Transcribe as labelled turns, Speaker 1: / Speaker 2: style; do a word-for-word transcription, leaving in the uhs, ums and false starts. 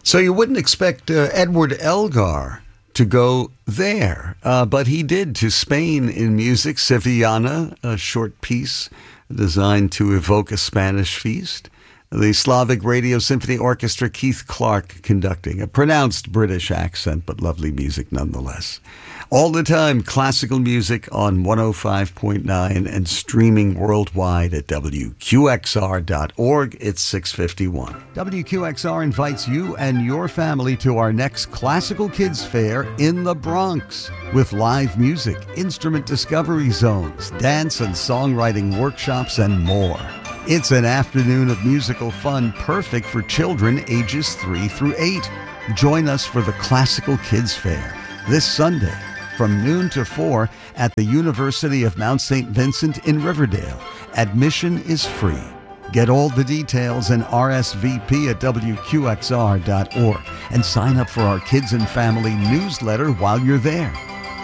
Speaker 1: So you wouldn't expect uh, Edward Elgar to go there, uh, but he did, to Spain in music. Sevillana, a short piece designed to evoke a Spanish feast. The Slavic Radio Symphony Orchestra, Keith Clark conducting. A pronounced British accent, but lovely music nonetheless. All the time, classical music on one oh five point nine and streaming worldwide at W Q X R dot org. It's six fifty-one. W Q X R invites you and your family to our next Classical Kids Fair in the Bronx with live music, instrument discovery zones, dance and songwriting workshops, and more. It's an afternoon of musical fun perfect for children ages three through eight. Join us for the Classical Kids Fair this Sunday from noon to four at the University of Mount Saint Vincent in Riverdale. Admission is free. Get all the details and R S V P at W Q X R dot org and sign up for our Kids and Family newsletter while you're there.